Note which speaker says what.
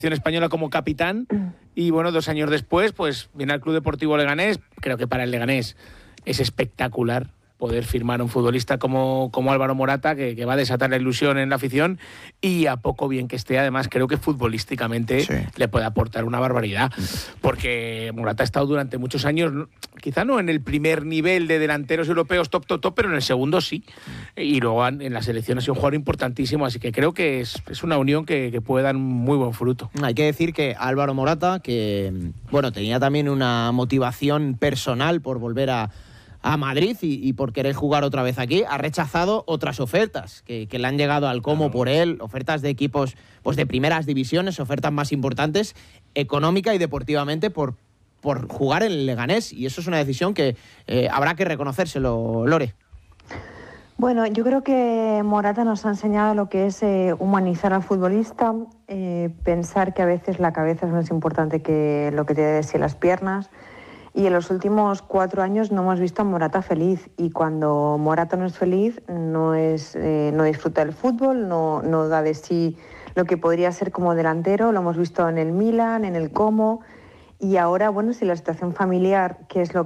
Speaker 1: española como capitán y bueno, 2 años después pues viene al Club Deportivo Leganés. Creo que para el Leganés es espectacular poder firmar a un futbolista como Álvaro Morata, que va a desatar la ilusión en la afición, y a poco bien que esté, además creo que futbolísticamente le puede aportar una barbaridad, porque Morata ha estado durante muchos años, quizá no en el primer nivel de delanteros europeos top, pero en el segundo sí, y luego en la selección ha sido un jugador importantísimo, así que creo que es una unión que puede dar muy buen fruto.
Speaker 2: Hay que decir que Álvaro Morata, que bueno, tenía también una motivación personal por volver a Madrid y por querer jugar otra vez aquí, ha rechazado otras ofertas que le han llegado al Como por él, ofertas de equipos pues de primeras divisiones, ofertas más importantes económica y deportivamente por jugar en el Leganés, y eso es una decisión que habrá que reconocérselo, Lore.
Speaker 3: Bueno, yo creo que Morata nos ha enseñado lo que es humanizar al futbolista, pensar que a veces la cabeza es más importante que lo que te decían las piernas. Y en los últimos 4 años no hemos visto a Morata feliz, y cuando Morata no es feliz no disfruta del fútbol, no da de sí lo que podría ser como delantero. Lo hemos visto en el Milan, en el Como, y ahora, bueno, si la situación familiar, que es lo